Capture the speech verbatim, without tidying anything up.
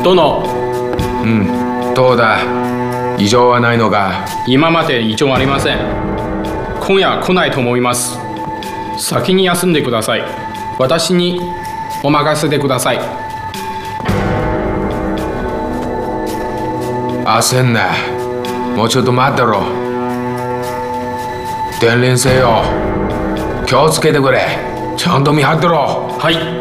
殿。 うん、どうだ、異常はないのか。 今まで異常ありません。今夜来ないと思います。先に休んでください。私にお任せてください。 焦んな。もうちょっと待ってろ。伝令せよ。気をつけてくれ。ちゃんと見張ってろ。 はい。